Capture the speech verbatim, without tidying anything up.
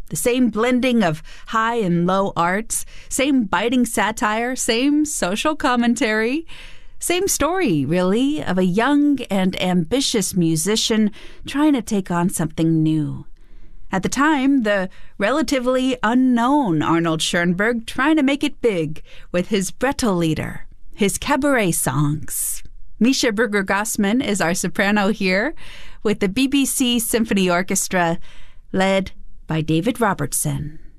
The same blending of high and low arts, same biting satire, same social commentary, same story, really, of a young and ambitious musician trying to take on something new. At the time, the relatively unknown Arnold Schoenberg trying to make it big with his Brettelieder, his cabaret songs. Misha Bruegger-Gossman is our soprano here with the B B C Symphony Orchestra, led by David Robertson.